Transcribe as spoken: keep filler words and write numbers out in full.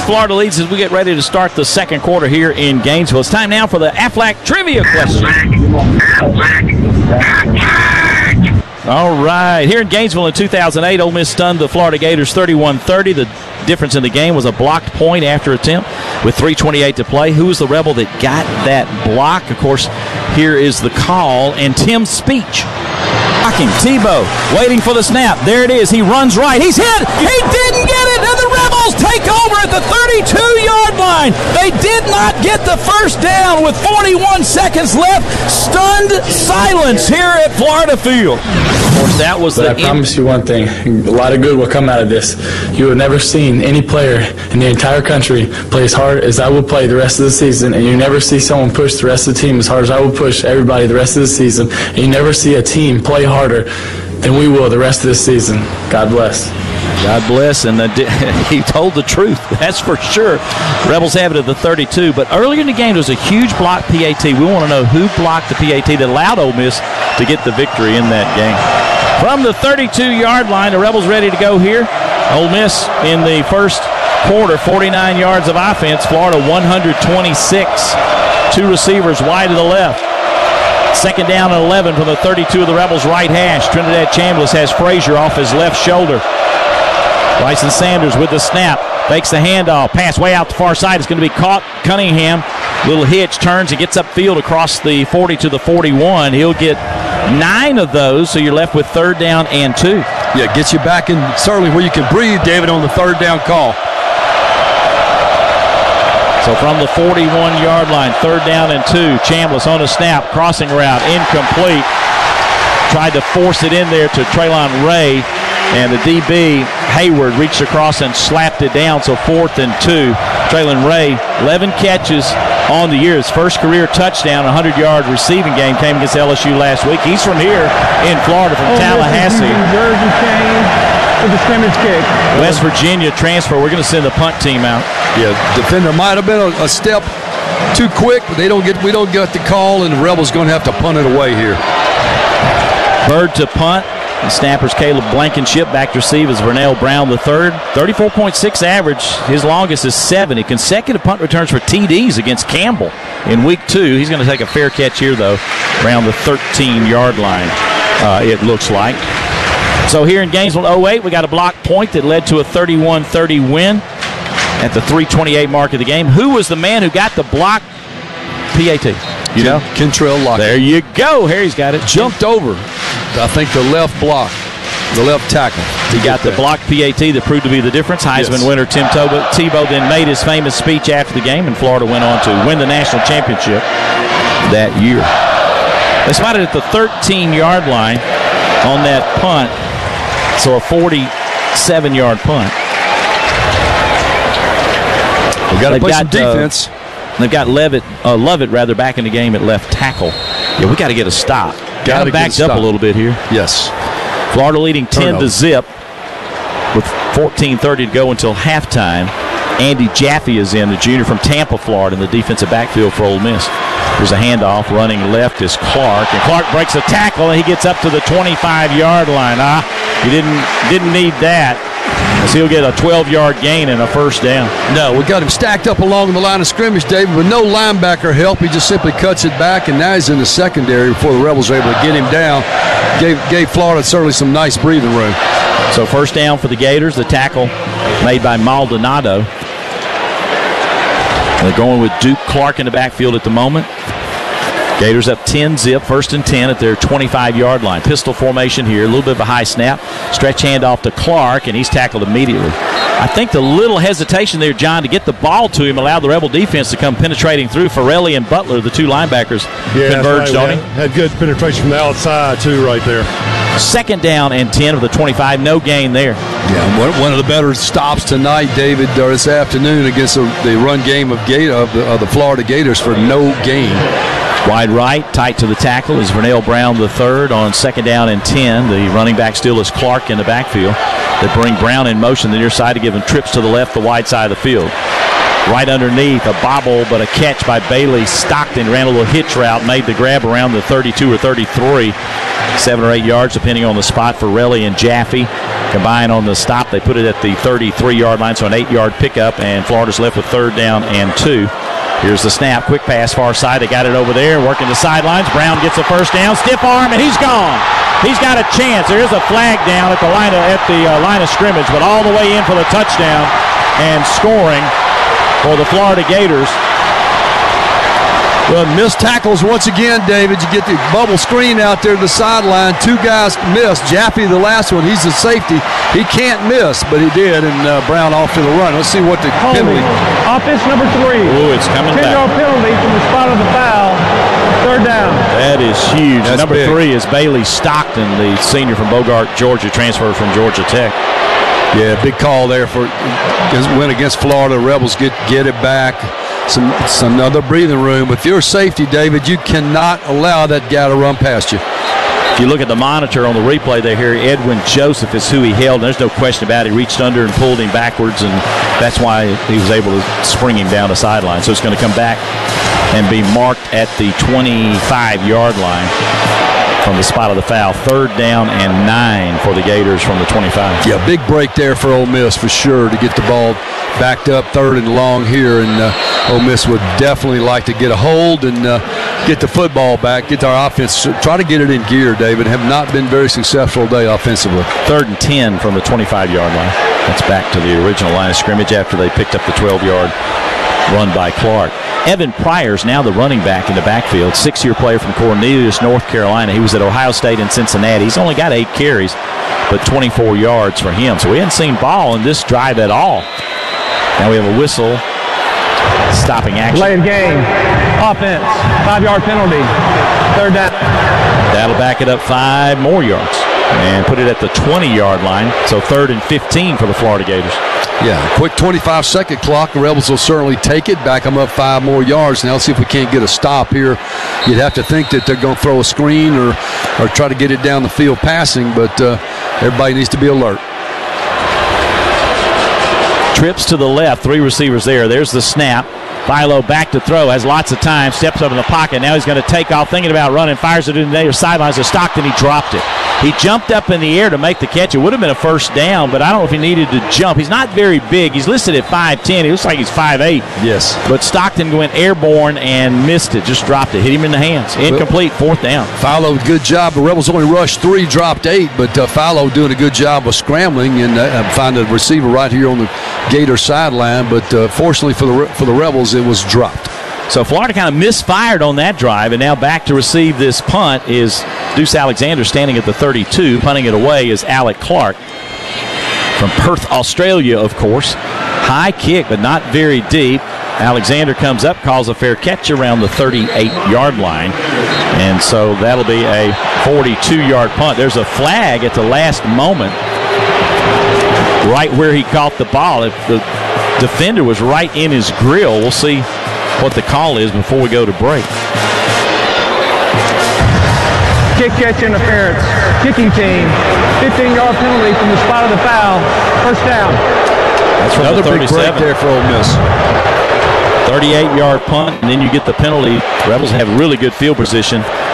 Florida leads as we get ready to start the second quarter here in Gainesville. It's time now for the Aflac Trivia question. All right. Here in Gainesville in two thousand eight, Ole Miss stunned the Florida Gators thirty-one thirty. The difference in the game was a blocked point after attempt with three twenty-eight to play. Who was the Rebel that got that block? Of course, here is the call and Tim's speech. Blocking. Tebow waiting for the snap. There it is. He runs right. He's hit. He didn't get it. And the Rebels take over at the thirty-two-yard line. They did not get the first down with forty-one seconds left. Stunned silence here at Florida Field. Of course, that was but the I promise you one thing. A lot of good will come out of this. You have never seen any player in the entire country play as hard as I will play the rest of the season, and you never see someone push the rest of the team as hard as I will push everybody the rest of the season, and you never see a team play harder than we will the rest of this season. God bless. God bless, and the, he told the truth, that's for sure. Rebels have it at the thirty-two, but earlier in the game there was a huge block P A T. We want to know who blocked the P A T that allowed Ole Miss to get the victory in that game. From the thirty-two-yard line, the Rebels ready to go here. Ole Miss in the first quarter, forty-nine yards of offense. Florida one hundred twenty-six. Two receivers wide to the left. Second down and eleven from the thirty-two of the Rebels' right hash. Trinidad Chambliss has Frazier off his left shoulder. Bryson Sanders with the snap. Fakes the handoff. Pass way out the far side. It's going to be caught. Cunningham, little hitch, turns and gets upfield across the forty to the forty-one. He'll get nine of those, so you're left with third down and two. Yeah, gets you back in certainly where you can breathe, David, on the third down call. So from the forty-one-yard line, third down and two. Chambliss on a snap, crossing route, incomplete. Tried to force it in there to Traylon Ray, and the D B, Hayward, reached across and slapped it down, so fourth and two. Traylon Ray, eleven catches on the year. His first career touchdown, a hundred-yard receiving game, came against L S U last week. He's from here in Florida, from oh, Tallahassee. Jersey came with the scrimmage kick. West Virginia transfer. We're going to send the punt team out. Yeah, defender might have been a, a step too quick, but they don't get. We don't get the call, and the Rebels going to have to punt it away here. Bird to punt. The snappers Caleb Blankenship. Back to receive is Vernell Brown the third. thirty-four point six average. His longest is seventy. Consecutive punt returns for T Ds against Campbell in week two. He's going to take a fair catch here, though, around the thirteen-yard line, uh, it looks like. So here in Gainesville oh eight, we got a block point that led to a thirty-one thirty win at the three twenty-eight mark of the game. Who was the man who got the block P A T? You know? Kentrell Lockett. There you go. Harry's got it. Jumped over, I think, the left block, the left tackle. He got the block P A T that proved to be the difference. Heisman yes. winner Tim Tebow, Tebow then made his famous speech after the game, and Florida went on to win the national championship that year. They spotted at the thirteen-yard line on that punt, so a forty-seven-yard punt. We've got to play got, some defense. Uh, They've got Levitt, uh, Lovett rather back in the game at left tackle. Yeah, we got to get a stop. Got to backed up a little bit here. Yes. Florida leading ten to zip with fourteen thirty to go until halftime. Andy Jaffe is in, the junior from Tampa, Florida, in the defensive backfield for Ole Miss. There's a handoff. Running left is Clark, and Clark breaks a tackle, and he gets up to the twenty-five-yard line. Ah, he didn't didn't need that. So he'll get a twelve-yard gain and a first down. No, we got him stacked up along the line of scrimmage, David, with no linebacker help. He just simply cuts it back, and now he's in the secondary before the Rebels are able to get him down. Gave, gave Florida certainly some nice breathing room. So first down for the Gators. The tackle made by Maldonado. They're going with Duke Clark in the backfield at the moment. Gators up ten zip, first and ten at their twenty-five-yard line. Pistol formation here, a little bit of a high snap. Stretch handoff to Clark, and he's tackled immediately. I think the little hesitation there, John, to get the ball to him allowed the Rebel defense to come penetrating through. Farrelly and Butler, the two linebackers, yeah, converged right. on him. Had good penetration from the outside, too, right there. Second down and ten of the twenty-five, no gain there. Yeah, one, one of the better stops tonight, David, or this afternoon against the, the run game of, Gator, of, the, of the Florida Gators for no gain. Wide right, tight to the tackle is Vernell Brown the third on second down and ten. The running back still is Clark in the backfield. They bring Brown in motion the near side to give him trips to the left, the wide side of the field. right underneath, a bobble, but a catch by Bailey Stockton. Ran a little hitch route, made the grab around the thirty-two or thirty-three. Seven or eight yards, depending on the spot for Relly and Jaffe. Combined on the stop, they put it at the thirty-three-yard line, so an eight-yard pickup, and Florida's left with third down and two. Here's the snap. Quick pass far side. They got it over there, working the sidelines. Brown gets a first down. Stiff arm, and he's gone. He's got a chance. There is a flag down at the line of, at the uh, line of scrimmage, but all the way in for the touchdown and scoring for the Florida Gators. Well, missed tackles once again, David. You get the bubble screen out there to the sideline. Two guys missed. Jaffe, the last one, he's the safety. He can't miss, but he did, and uh, Brown off to the run. Let's see what the Holding. penalty. Offense number three. Ooh, it's coming back. ten-yard penalty from the spot of the foul. Third down. That is huge. That's Number big. three is Bailey Stockton, the senior from Bogart, Georgia, transferred from Georgia Tech. Yeah, big call there for win against Florida. Rebels get get it back. Some, some another breathing room. If you're safety, David, you cannot allow that guy to run past you. If you look at the monitor on the replay there here, Edwin Joseph is who he held. There's no question about it. He reached under and pulled him backwards, and that's why he was able to spring him down the sideline. So it's going to come back and be marked at the twenty-five-yard line from the spot of the foul. Third down and nine for the Gators from the twenty-five. Yeah, big break there for Ole Miss for sure to get the ball backed up third and long here, and uh, Ole Miss would definitely like to get a hold and uh, get the football back, get our offense, try to get it in gear, David. Have not been very successful today offensively. Third and ten from the twenty-five-yard line. That's back to the original line of scrimmage after they picked up the twelve-yard run by Clark. Evan Pryor's now the running back in the backfield, six-year player from Cornelius, North Carolina. He was at Ohio State and Cincinnati. He's only got eight carries, but twenty-four yards for him. So we hadn't seen ball in this drive at all. Now we have a whistle stopping action. Delay of game. Offense. Five-yard penalty. Third down. That'll back it up five more yards and put it at the twenty-yard line. So third and fifteen for the Florida Gators. Yeah, quick twenty-five second clock. The Rebels will certainly take it, back them up five more yards. Now let's see if we can't get a stop here. You'd have to think that they're going to throw a screen or, or try to get it down the field passing, but uh, everybody needs to be alert. Trips to the left, three receivers there. There's the snap. Philo back to throw, has lots of time, steps up in the pocket. Now he's going to take off, thinking about running, fires it in the near sidelines to Stockton. He dropped it. He jumped up in the air to make the catch. It would have been a first down, but I don't know if he needed to jump. He's not very big. He's listed at five ten. He looks like he's five eight. Yes. But Stockton went airborne and missed it, just dropped it, hit him in the hands. Incomplete, fourth down. Philo, good job. The Rebels only rushed three, dropped eight, but uh, Philo doing a good job of scrambling and uh, find a receiver right here on the Gator sideline. But uh, fortunately for the for the Rebels, it was dropped. So Florida kind of misfired on that drive, and now back to receive this punt is Deuce Alexander standing at the thirty-two. Punting it away is Alec Clark from Perth, Australia, of course. High kick, but not very deep. Alexander comes up, calls a fair catch around the thirty-eight-yard line. And so that'll be a forty-two-yard punt. There's a flag at the last moment right where he caught the ball. If the defender was right in his grill, we'll see what the call is before we go to break. Kick catch interference. Kicking team. fifteen-yard penalty from the spot of the foul. First down. That's from Another the big break there for Ole Miss. thirty-eight-yard punt, and then you get the penalty. Rebels have really good field position.